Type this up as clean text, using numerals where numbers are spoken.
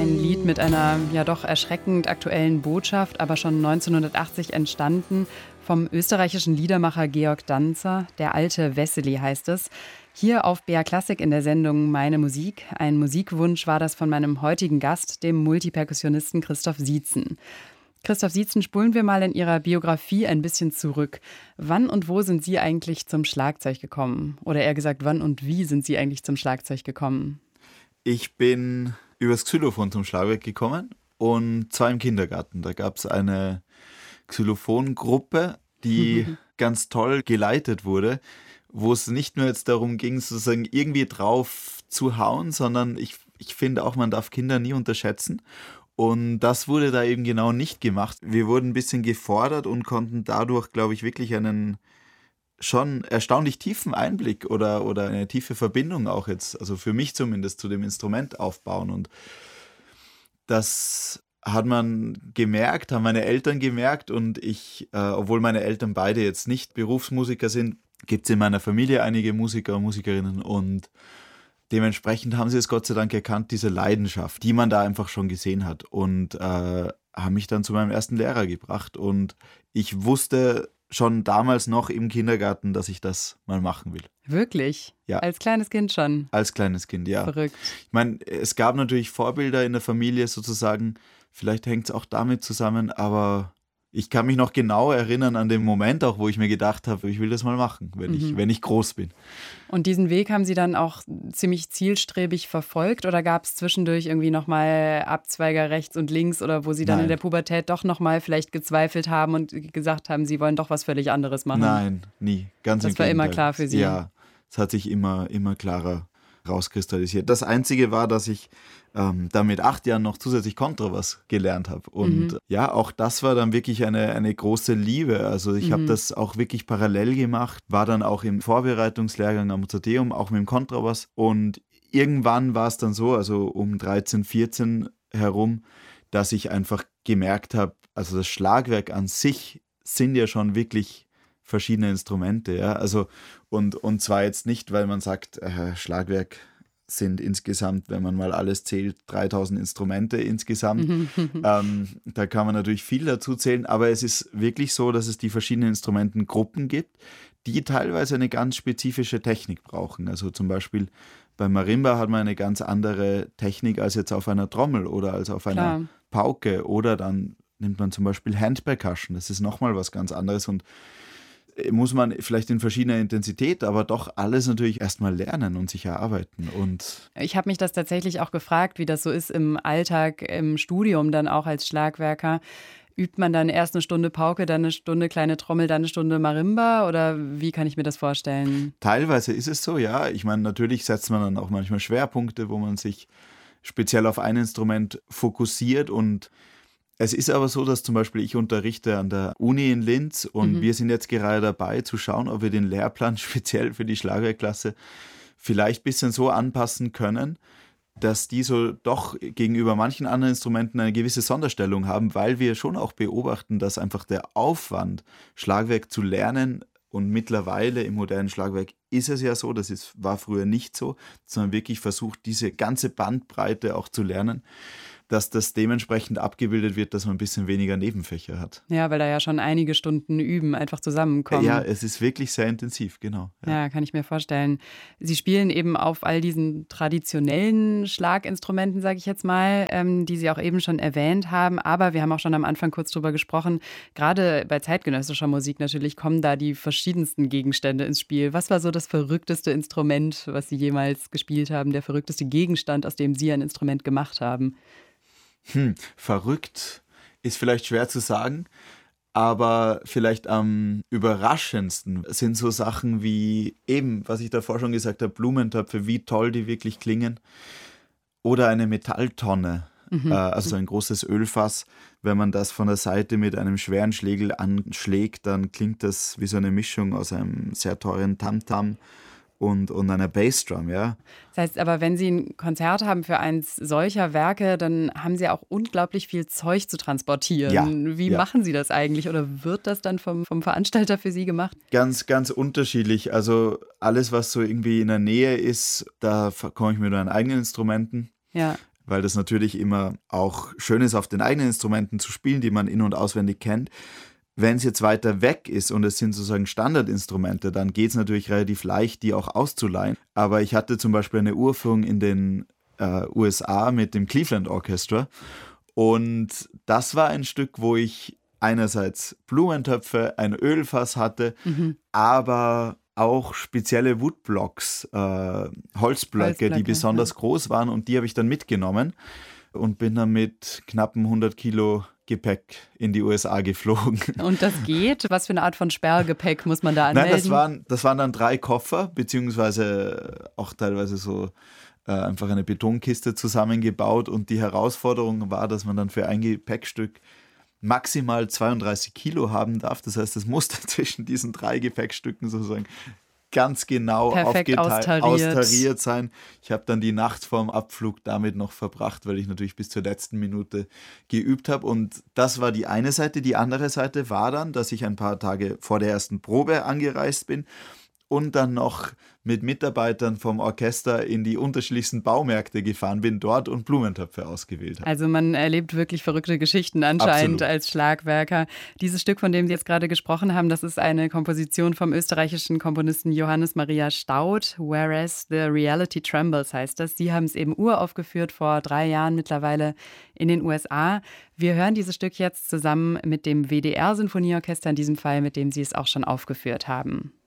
ein Lied mit einer ja doch erschreckend aktuellen Botschaft, aber schon 1980 entstanden, vom österreichischen Liedermacher Georg Danzer. Der alte Wessely heißt es. Hier auf BR Klassik in der Sendung Meine Musik. Ein Musikwunsch war das von meinem heutigen Gast, dem Multiperkussionisten Christoph Sietzen. Christoph Sietzen, spulen wir mal in Ihrer Biografie ein bisschen zurück. Wann und wo sind Sie eigentlich zum Schlagzeug gekommen? Oder eher gesagt, wann und wie sind Sie eigentlich zum Schlagzeug gekommen? Ich bin übers Xylophon zum Schlagwerk gekommen und zwar im Kindergarten. Da gab es eine Xylophongruppe, die ganz toll geleitet wurde, wo es nicht nur jetzt darum ging, sozusagen irgendwie drauf zu hauen, sondern ich finde auch, man darf Kinder nie unterschätzen. Und das wurde da eben genau nicht gemacht. Wir wurden ein bisschen gefordert und konnten dadurch, glaube ich, wirklich einen schon erstaunlich tiefen Einblick oder eine tiefe Verbindung auch jetzt, also für mich zumindest, zu dem Instrument aufbauen. Und das hat man gemerkt, haben meine Eltern gemerkt und ich, obwohl meine Eltern beide jetzt nicht Berufsmusiker sind, gibt es in meiner Familie einige Musiker und Musikerinnen und dementsprechend haben sie es Gott sei Dank erkannt, diese Leidenschaft, die man da einfach schon gesehen hat und haben mich dann zu meinem ersten Lehrer gebracht und ich wusste schon damals noch im Kindergarten, dass ich das mal machen will. Wirklich? Ja. Als kleines Kind schon? Als kleines Kind, ja. Verrückt. Ich meine, es gab natürlich Vorbilder in der Familie sozusagen, vielleicht hängt es auch damit zusammen, aber ich kann mich noch genau erinnern an den Moment auch, wo ich mir gedacht habe, ich will das mal machen, wenn ich groß bin. Und diesen Weg haben Sie dann auch ziemlich zielstrebig verfolgt oder gab es zwischendurch irgendwie nochmal Abzweiger rechts und links oder wo Sie dann in der Pubertät doch nochmal vielleicht gezweifelt haben und gesagt haben, Sie wollen doch was völlig anderes machen? Nein, nie. Ganz im Gegenteil. Das war immer klar für Sie? Ja, es hat sich immer klarer rauskristallisiert. Das Einzige war, dass ich da mit 8 Jahren noch zusätzlich Kontrabass gelernt habe. Und ja, auch das war dann wirklich eine große Liebe. Also ich habe das auch wirklich parallel gemacht, war dann auch im Vorbereitungslehrgang am Mozarteum, auch mit dem Kontrabass. Und irgendwann war es dann so, also um 13, 14 herum, dass ich einfach gemerkt habe, also das Schlagwerk an sich sind ja schon wirklich verschiedene Instrumente, ja, also und zwar jetzt nicht, weil man sagt, Schlagwerk sind insgesamt, wenn man mal alles zählt, 3000 Instrumente insgesamt. Da kann man natürlich viel dazu zählen, aber es ist wirklich so, dass es die verschiedenen Instrumentengruppen gibt, die teilweise eine ganz spezifische Technik brauchen. Also zum Beispiel beim Marimba hat man eine ganz andere Technik als jetzt auf einer Trommel oder als auf einer Pauke oder dann nimmt man zum Beispiel Hand Percussion, das ist nochmal was ganz anderes und muss man vielleicht in verschiedener Intensität, aber doch alles natürlich erstmal lernen und sich erarbeiten. Und ich habe mich das tatsächlich auch gefragt, wie das so ist im Alltag, im Studium dann auch als Schlagwerker. Übt man dann erst eine Stunde Pauke, dann eine Stunde kleine Trommel, dann eine Stunde Marimba oder wie kann ich mir das vorstellen? Teilweise ist es so, ja. Ich meine, natürlich setzt man dann auch manchmal Schwerpunkte, wo man sich speziell auf ein Instrument fokussiert und es ist aber so, dass zum Beispiel ich unterrichte an der Uni in Linz und wir sind jetzt gerade dabei zu schauen, ob wir den Lehrplan speziell für die Schlagwerkklasse vielleicht ein bisschen so anpassen können, dass die so doch gegenüber manchen anderen Instrumenten eine gewisse Sonderstellung haben, weil wir schon auch beobachten, dass einfach der Aufwand, Schlagwerk zu lernen und mittlerweile im modernen Schlagwerk ist es ja so, war früher nicht so, sondern wirklich versucht, diese ganze Bandbreite auch zu lernen, dass das dementsprechend abgebildet wird, dass man ein bisschen weniger Nebenfächer hat. Ja, weil da ja schon einige Stunden üben, einfach zusammenkommen. Ja, es ist wirklich sehr intensiv, genau. Ja, kann ich mir vorstellen. Sie spielen eben auf all diesen traditionellen Schlaginstrumenten, sage ich jetzt mal, die Sie auch eben schon erwähnt haben. Aber wir haben auch schon am Anfang kurz drüber gesprochen, gerade bei zeitgenössischer Musik natürlich kommen da die verschiedensten Gegenstände ins Spiel. Was war so das verrückteste Instrument, was Sie jemals gespielt haben, der verrückteste Gegenstand, aus dem Sie ein Instrument gemacht haben? Verrückt ist vielleicht schwer zu sagen, aber vielleicht am überraschendsten sind so Sachen wie eben, was ich davor schon gesagt habe, Blumentöpfe, wie toll die wirklich klingen oder eine Metalltonne, also ein großes Ölfass. Wenn man das von der Seite mit einem schweren Schlägel anschlägt, dann klingt das wie so eine Mischung aus einem sehr teuren Tamtam und einer Bassdrum, ja. Das heißt aber, wenn Sie ein Konzert haben für eins solcher Werke, dann haben Sie auch unglaublich viel Zeug zu transportieren. Ja, Wie machen Sie das eigentlich oder wird das dann vom Veranstalter für Sie gemacht? Ganz, ganz unterschiedlich. Also alles, was so irgendwie in der Nähe ist, da komme ich mit meinen eigenen Instrumenten. Ja. weil das natürlich immer auch schön ist, auf den eigenen Instrumenten zu spielen, die man in- und auswendig kennt. Wenn es jetzt weiter weg ist und es sind sozusagen Standardinstrumente, dann geht es natürlich relativ leicht, die auch auszuleihen. Aber ich hatte zum Beispiel eine Uraufführung in den USA mit dem Cleveland Orchestra und das war ein Stück, wo ich einerseits Blumentöpfe, ein Ölfass hatte, aber auch spezielle Woodblocks, Holzblöcke, die besonders groß waren und die habe ich dann mitgenommen und bin dann mit knappen 100 Kilo Gepäck in die USA geflogen. Und das geht? Was für eine Art von Sperrgepäck muss man da anmelden? Nein, das waren dann 3 Koffer, beziehungsweise auch teilweise so einfach eine Betonkiste zusammengebaut und die Herausforderung war, dass man dann für ein Gepäckstück maximal 32 Kilo haben darf. Das heißt, es musste zwischen diesen 3 Gepäckstücken sozusagen ganz genau austariert sein. Ich habe dann die Nacht vorm Abflug damit noch verbracht, weil ich natürlich bis zur letzten Minute geübt habe. Und das war die eine Seite. Die andere Seite war dann, dass ich ein paar Tage vor der ersten Probe angereist bin und dann noch mit Mitarbeitern vom Orchester in die unterschiedlichsten Baumärkte gefahren bin, dort und Blumentöpfe ausgewählt habe. Also man erlebt wirklich verrückte Geschichten anscheinend als Schlagwerker. Dieses Stück, von dem Sie jetzt gerade gesprochen haben, das ist eine Komposition vom österreichischen Komponisten Johannes Maria Staud. Whereas the Reality Trembles heißt das. Sie haben es eben uraufgeführt vor 3 Jahren mittlerweile in den USA. Wir hören dieses Stück jetzt zusammen mit dem WDR-Sinfonieorchester, in diesem Fall, mit dem Sie es auch schon aufgeführt haben.